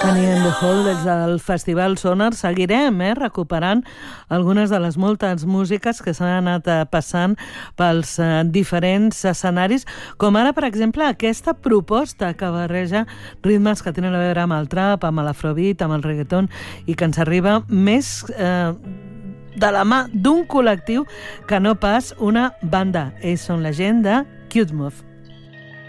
Honey and the Hole des del Festival Sonar. Seguirem recuperant algunes de les moltes músiques que s'han anat passant pels diferents escenaris, com ara, per exemple, aquesta proposta que barreja ritmes que tenen a veure amb el trap, amb l'afrobeat, amb el reggaeton, i que ens arriba més de la mà d'un col·lectiu que no pas una banda. Ells són la gent de Cute Move.